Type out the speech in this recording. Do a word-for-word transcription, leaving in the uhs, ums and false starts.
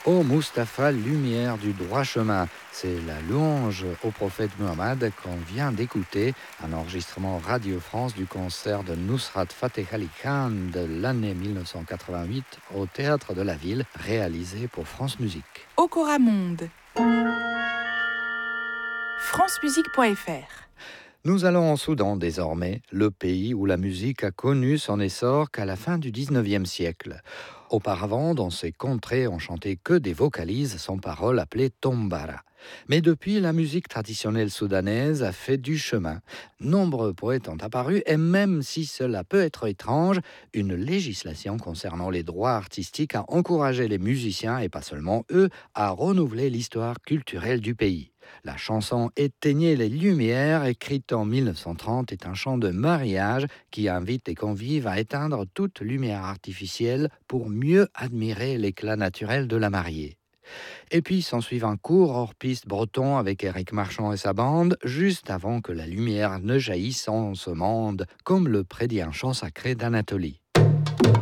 Ô Mustapha, lumière du droit chemin, c'est la louange au prophète Muhammad qu'on vient d'écouter, un enregistrement Radio France du concert de Nusrat Fateh Ali Khan de l'année mille neuf cent quatre-vingt-huit au Théâtre de la Ville, réalisé pour France Musique. Okora Monde. francemusique point f r. Nous allons en Soudan désormais, le pays où la musique a connu son essor qu'à la fin du dix-neuvième siècle. Auparavant, dans ces contrées, on chantait que des vocalises sans paroles appelées tombara. Mais depuis, la musique traditionnelle soudanaise a fait du chemin. Nombreux poètes ont apparu et même si cela peut être étrange, une législation concernant les droits artistiques a encouragé les musiciens, et pas seulement eux, à renouveler l'histoire culturelle du pays. La chanson Éteignez les lumières, écrite en mille neuf cent trente, est un chant de mariage qui invite les convives à éteindre toute lumière artificielle pour mieux admirer l'éclat naturel de la mariée. Et puis s'ensuit un court hors-piste breton avec Éric Marchand et sa bande, juste avant que la lumière ne jaillisse en ce monde, comme le prédit un chant sacré d'Anatolie.